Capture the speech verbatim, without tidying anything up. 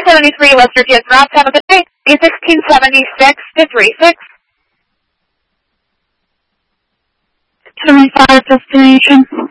seventy-three Lester Gibbs Route. Have a good day. A sixteen seventy-six to three six. seventy-five destination.